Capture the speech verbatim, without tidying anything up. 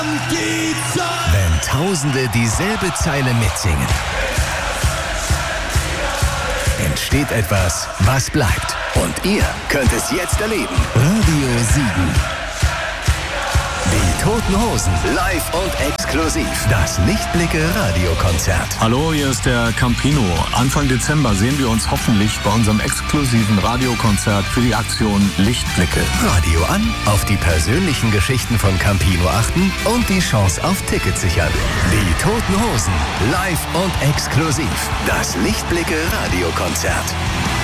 Die Zeit. Wenn Tausende dieselbe Zeile mitsingen, entsteht etwas, was bleibt. Und ihr könnt es jetzt erleben. Radio Siegen. Die Toten Hosen, live und exklusiv. Das Lichtblicke-Radiokonzert. Hallo, hier ist der Campino. Anfang Dezember sehen wir uns hoffentlich bei unserem exklusiven Radiokonzert für die Aktion Lichtblicke. Radio an, auf die persönlichen Geschichten von Campino achten und die Chance auf Tickets sichern. Die Toten Hosen, live und exklusiv. Das Lichtblicke-Radiokonzert.